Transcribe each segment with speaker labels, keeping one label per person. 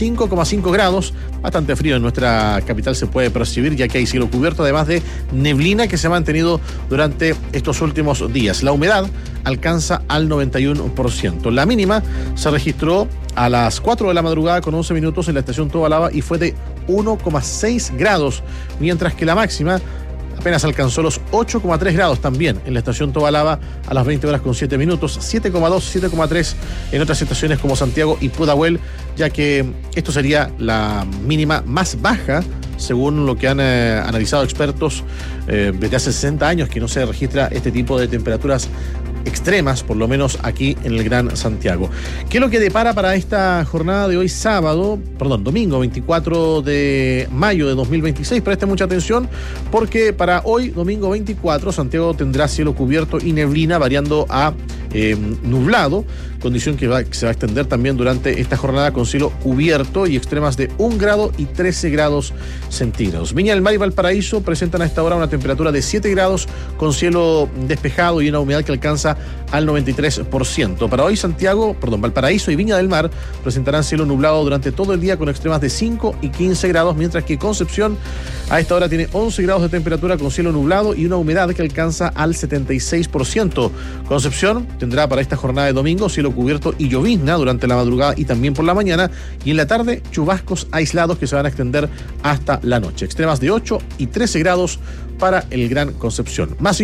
Speaker 1: 5,5 grados. Bastante frío en nuestra capital se puede percibir, ya que hay cielo cubierto, además de neblina que se ha mantenido durante estos últimos días. La humedad alcanza al 91%. La mínima se registró a las 4 de la madrugada con 11 minutos en la estación Tobalaba y fue de 1,6 grados, mientras que la máxima apenas alcanzó los 8,3 grados también en la estación Tobalaba a las 20 horas con 7 minutos, 7,2, 7,3 en otras estaciones como Santiago y Pudahuel, ya que esto sería la mínima más baja según lo que han analizado expertos desde hace 60 años que no se registra este tipo de temperaturas extremas, por lo menos aquí en el Gran Santiago. ¿Qué es lo que depara para esta jornada de hoy domingo 24 de mayo de 2026? Presten mucha atención porque para hoy, domingo 24, Santiago tendrá cielo cubierto y neblina variando a nublado, condición que se va a extender también durante esta jornada con cielo cubierto y extremas de 1 grado y 13 grados centígrados. Viña del Mar y Valparaíso presentan a esta hora una temperatura de 7 grados con cielo despejado y una humedad que alcanza al 93%. Para hoy Valparaíso y Viña del Mar presentarán cielo nublado durante todo el día con extremas de 5 y 15 grados, mientras que Concepción a esta hora tiene 11 grados de temperatura con cielo nublado y una humedad que alcanza al 76%. Concepción tendrá para esta jornada de domingo cielo cubierto y llovizna durante la madrugada y también por la mañana, y en la tarde chubascos aislados que se van a extender hasta la noche. Extremas de 8 y 13 grados para el Gran Concepción. Más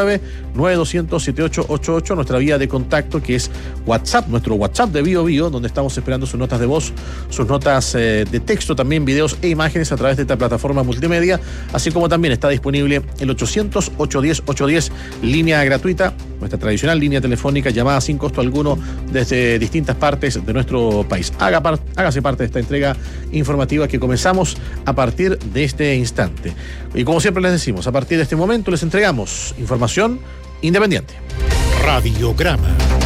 Speaker 1: 569-9200-7888, nuestra vía de contacto, que es WhatsApp, nuestro WhatsApp de Bio Bio, donde estamos esperando sus notas de voz, sus notas de texto, también videos e imágenes a través de esta plataforma multimedia, así como también está disponible el 800-810-810, línea gratuita, nuestra tradicional línea telefónica, llamada sin costo alguno desde distintas partes de nuestro país. Hágase parte de esta entrega informativa que comenzamos a partir de este instante. Y como siempre les decimos, a partir de este momento les entregamos información independiente.
Speaker 2: Radiograma.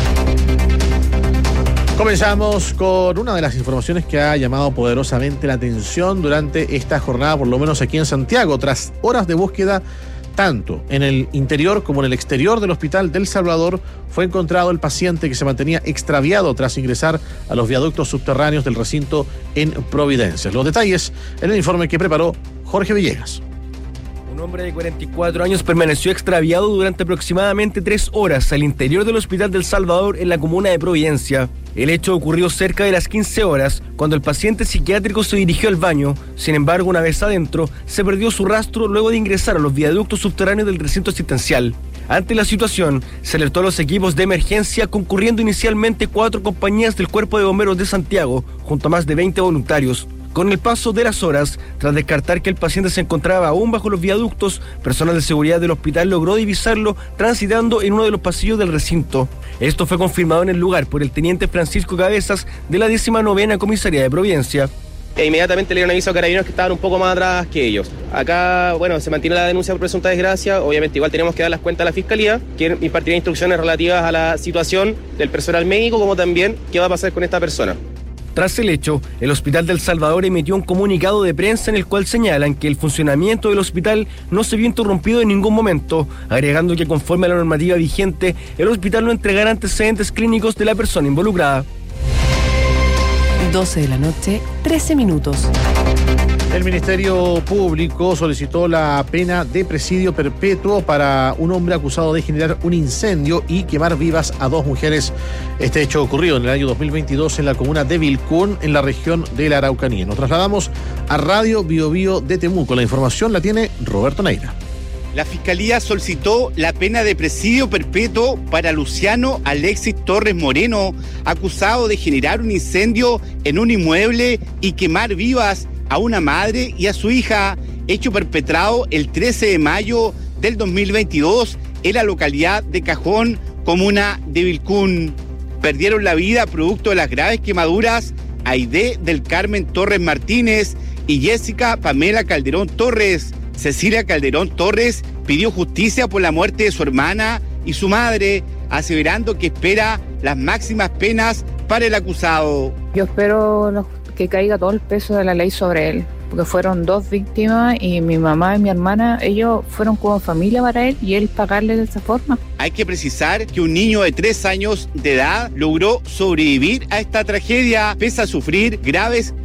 Speaker 1: Comenzamos con una de las informaciones que ha llamado poderosamente la atención durante esta jornada, por lo menos aquí en Santiago. Tras horas de búsqueda, tanto en el interior como en el exterior del Hospital del Salvador, fue encontrado el paciente que se mantenía extraviado tras ingresar a los viaductos subterráneos del recinto en Providencia. Los detalles en el informe que preparó Jorge Villegas.
Speaker 3: Un hombre de 44 años permaneció extraviado durante aproximadamente 3 horas al interior del Hospital del Salvador en la comuna de Providencia. El hecho ocurrió cerca de las 15 horas, cuando el paciente psiquiátrico se dirigió al baño. Sin embargo, una vez adentro, se perdió su rastro luego de ingresar a los viaductos subterráneos del recinto asistencial. Ante la situación, se alertó a los equipos de emergencia, concurriendo inicialmente 4 compañías del Cuerpo de Bomberos de Santiago, junto a más de 20 voluntarios. Con el paso de las horas, tras descartar que el paciente se encontraba aún bajo los viaductos, personal de seguridad del hospital logró divisarlo transitando en uno de los pasillos del recinto. Esto fue confirmado en el lugar por el teniente Francisco Cabezas de la 19ª Comisaría de Providencia.
Speaker 4: Inmediatamente le dieron aviso a carabineros que estaban un poco más atrás que ellos. Acá, se mantiene la denuncia por presunta desgracia. Obviamente igual tenemos que dar las cuentas a la Fiscalía, que impartirá instrucciones relativas a la situación del personal médico, como también qué va a pasar con esta persona.
Speaker 3: Tras el hecho, el Hospital del Salvador emitió un comunicado de prensa en el cual señalan que el funcionamiento del hospital no se vio interrumpido en ningún momento, agregando que conforme a la normativa vigente, el hospital no entregará antecedentes clínicos de la persona involucrada.
Speaker 5: 12 de la noche, 13 minutos.
Speaker 1: El Ministerio Público solicitó la pena de presidio perpetuo para un hombre acusado de generar un incendio y quemar vivas a 2 mujeres. Este hecho ocurrió en el año 2022 en la comuna de Vilcún, en la región de la Araucanía. Nos trasladamos a Radio Bio Bio de Temuco. La información la tiene Roberto Neira.
Speaker 6: La Fiscalía solicitó la pena de presidio perpetuo para Luciano Alexis Torres Moreno, acusado de generar un incendio en un inmueble y quemar vivas a una madre y a su hija, hecho perpetrado el 13 de mayo del 2022 en la localidad de Cajón, comuna de Vilcún. Perdieron la vida producto de las graves quemaduras Aide del Carmen Torres Martínez y Jessica Pamela Calderón Torres. Cecilia Calderón Torres pidió justicia por la muerte de su hermana y su madre, aseverando que espera las máximas penas para el acusado.
Speaker 7: Yo espero que caiga todo el peso de la ley sobre él, porque fueron 2 víctimas y mi mamá y mi hermana, ellos fueron como familia para él y él pagarle de esa forma.
Speaker 6: Hay que precisar que un niño de 3 años de edad logró sobrevivir a esta tragedia pese a sufrir graves